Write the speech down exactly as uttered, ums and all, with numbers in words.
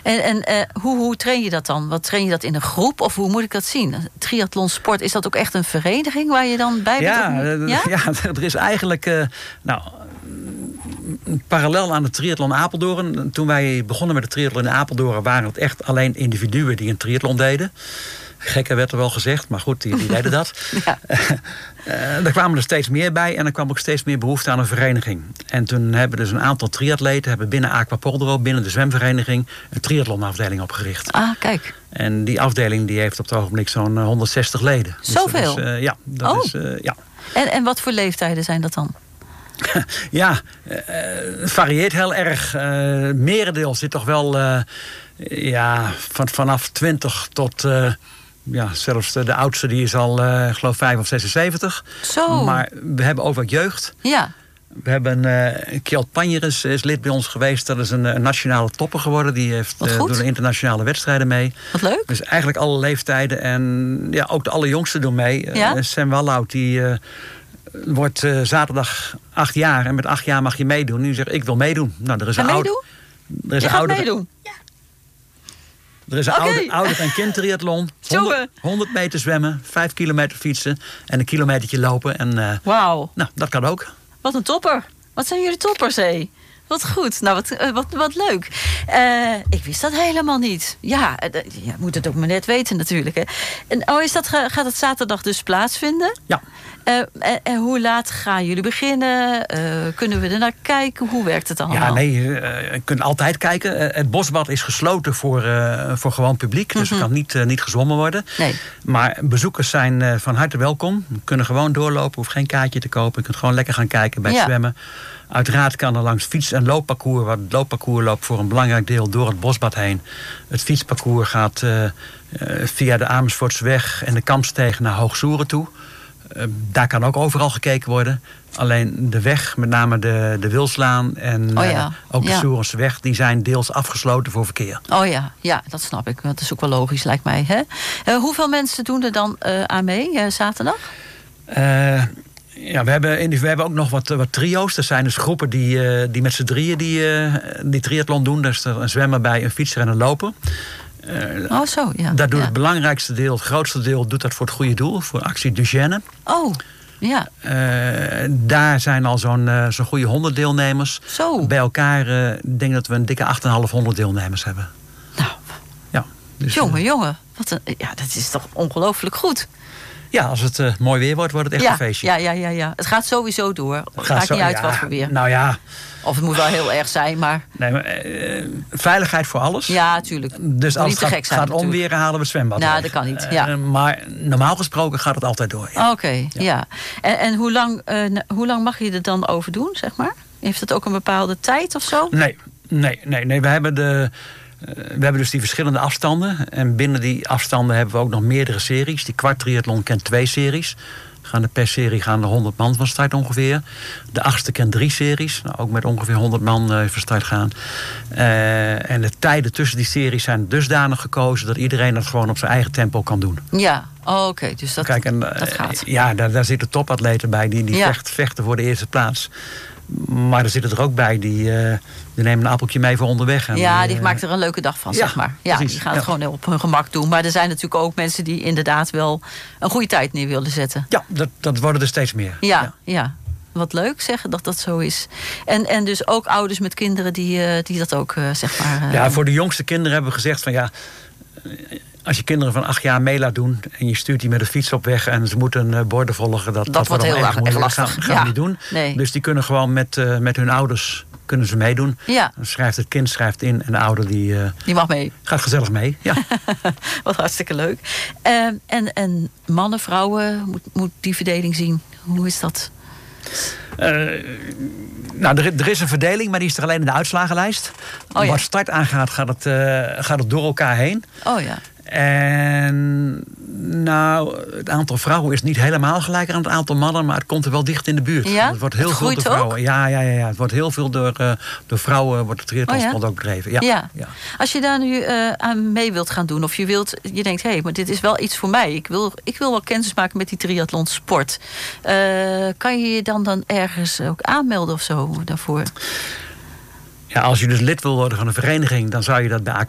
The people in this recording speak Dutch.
En, en uh, hoe, hoe train je dat dan? Wat train je dat in een groep? Of hoe moet ik dat zien? Triathlonsport, is dat ook echt een vereniging waar je dan bij bent? Ja, uh, ja? ja er is eigenlijk... Uh, nou, parallel aan de triathlon Apeldoorn. Toen wij begonnen met de triathlon in Apeldoorn waren het echt alleen individuen die een triathlon deden. Gekker werd er wel gezegd, maar goed, die, die deden dat. Ja. Uh, uh, daar kwamen er steeds meer bij en er kwam ook steeds meer behoefte aan een vereniging. En toen hebben dus een aantal triatleten hebben binnen Aquapoldero, binnen de zwemvereniging, een triathlonafdeling opgericht. Ah, kijk. En die afdeling die heeft op het ogenblik zo'n honderdzestig leden. Zoveel? Dus, uh, ja, dat oh. is, uh, ja. En, en wat voor leeftijden zijn dat dan? Ja, uh, het varieert heel erg. Uh, merendeel zit toch wel uh, ja, van, vanaf twintig tot... Uh, Ja, zelfs de, de oudste die is al, uh, ik geloof, vijf of zesenzeventig. Zo. Maar we hebben ook wat jeugd. Ja. We hebben uh, Kjeld Panjeres is lid bij ons geweest. Dat is een, een nationale topper geworden. Die heeft uh, doen de internationale wedstrijden mee. Wat leuk. Dus eigenlijk alle leeftijden. En ja, ook de allerjongste doen mee. Ja? Uh, Sam Wallout, die uh, wordt uh, zaterdag acht jaar. En met acht jaar mag je meedoen. En die zegt, ik wil meedoen. Nou, er is Ga een meedoen? Er is je een gaat ouder, meedoen? Ja. Er is een okay. ouder, ouder- en kindtriathlon. honderd, honderd meter zwemmen, vijf kilometer fietsen en een kilometertje lopen. En, uh, Wauw. Nou, dat kan ook. Wat een topper. Wat zijn jullie toppers, hé? Wat goed. Nou, wat, uh, wat, wat leuk. Uh, ik wist dat helemaal niet. Ja, uh, je moet het ook maar net weten natuurlijk. Hè. En, oh, is dat, gaat het zaterdag dus plaatsvinden? Ja. Uh, en, en hoe laat gaan jullie beginnen? Uh, kunnen we er naar kijken? Hoe werkt het allemaal? Ja, nee, uh, je kunt altijd kijken. Uh, het bosbad is gesloten voor, uh, voor gewoon publiek. Dus mm-hmm. er kan niet, uh, niet gezwommen worden. Nee. Maar bezoekers zijn uh, van harte welkom. We kunnen gewoon doorlopen, hoeft geen kaartje te kopen. Je kunt gewoon lekker gaan kijken bij het ja. zwemmen. Uiteraard kan er langs fiets- en loopparcours... wat het loopparcours loopt voor een belangrijk deel door het bosbad heen. Het fietsparcours gaat uh, uh, via de Amersfoortsweg en de Kampsteeg naar Hoogsoeren toe. Uh, daar kan ook overal gekeken worden. Alleen de weg, met name de, de Wilslaan en oh ja. uh, ook de ja. Soerenseweg... die zijn deels afgesloten voor verkeer. Oh ja, ja, dat snap ik. Dat is ook wel logisch, lijkt mij. Hè? Uh, hoeveel mensen doen er dan uh, aan mee, uh, zaterdag? Uh, ja, we hebben, we hebben ook nog wat, wat trio's. Dat zijn dus groepen die, uh, die met z'n drieën die, uh, die triathlon doen. Dus er een zwemmer bij, een fietser en een loper. Uh, oh, zo, ja. Daar doet ja. het belangrijkste deel, het grootste deel... doet dat voor het goede doel, voor actie Duchenne. Oh, ja. Uh, daar zijn al zo'n uh, zo'n goede honderd deelnemers. Zo. Bij elkaar uh, denk ik dat we een dikke achthonderd deelnemers hebben. Nou, ja, dus, jongen, uh, jongen. Wat een, ja, dat is toch ongelooflijk goed. Ja, als het uh, mooi weer wordt, wordt het echt ja, een feestje. Ja, ja, ja, ja. Het gaat sowieso door. Het gaat maakt zo, niet uit ja, wat voor weer. Nou ja. Of het moet wel heel erg zijn, maar... Nee, maar uh, veiligheid voor alles. Ja, tuurlijk. Dus als het gaat, zijn, gaat omweren, halen we het zwembad. Nou, weg. dat kan niet, ja. Uh, maar normaal gesproken gaat het altijd door. Ja. Oké, okay, ja. ja. En, en hoe, lang, uh, hoe lang mag je er dan over doen, zeg maar? Heeft het ook een bepaalde tijd of zo? Nee, nee, nee. nee. We hebben de... Uh, we hebben dus die verschillende afstanden. En binnen die afstanden hebben we ook nog meerdere series. Die kwarttriathlon kent twee series. Gaan de per serie gaan er honderd man van start ongeveer. De achtste kent drie series. Nou, ook met ongeveer honderd man uh, van start gaan. Uh, en de tijden tussen die series zijn dusdanig gekozen... dat iedereen dat gewoon op zijn eigen tempo kan doen. Ja, oh, oké. Okay. Dus dat, Kijk, en, uh, dat gaat. Ja, daar, daar zitten topatleten bij die, die ja. vecht, vechten voor de eerste plaats. Maar er zitten er ook bij die, uh, die nemen een appeltje mee voor onderweg. En ja, die, die uh, maakt er een leuke dag van, ja, zeg maar. Ja, precies, die gaan ja. het gewoon op hun gemak doen. Maar er zijn natuurlijk ook mensen die inderdaad wel een goede tijd neer willen zetten. Ja, dat, dat worden er steeds meer. Ja, ja. ja. Wat leuk zeggen dat dat zo is. En, en dus ook ouders met kinderen die, uh, die dat ook, uh, zeg maar... Uh, ja, voor de jongste kinderen hebben we gezegd van ja... als je kinderen van acht jaar mee laat doen... en je stuurt die met de fiets op weg... en ze moeten uh, borden volgen... dat, dat, dat wordt heel erg lastig. Dat gaan, gaan ja. we niet doen. Nee. Dus die kunnen gewoon met, uh, met hun ouders kunnen ze meedoen. Ja. Dan schrijft het kind schrijft in... en de ouder die, uh, die mag mee. Gaat gezellig mee. Ja. Wat hartstikke leuk. Uh, en, en mannen, vrouwen, moet, moet die verdeling zien. Hoe is dat? Uh, nou, er, er is een verdeling, maar die is er alleen in de uitslagenlijst. Oh, ja. Wat start aangaat, gaat het, uh, gaat het door elkaar heen. Oh ja. En nou, het aantal vrouwen is niet helemaal gelijk aan het aantal mannen, maar het komt er wel dicht in de buurt. Ja? Het wordt heel het veel door vrouwen. Ook? Ja, ja, ja, ja. Het wordt heel veel door, uh, door vrouwen, wordt het triathlonsport oh, ja? ook bedreven. Ja. Ja. Ja. Als je daar nu uh, aan mee wilt gaan doen, of je wilt, je denkt, hé, hey, maar dit is wel iets voor mij. Ik wil, ik wil wel kennis maken met die triathlonsport. Uh, kan je je dan, dan ergens ook aanmelden of zo daarvoor? Ja, als je dus lid wil worden van een vereniging, dan zou je dat bij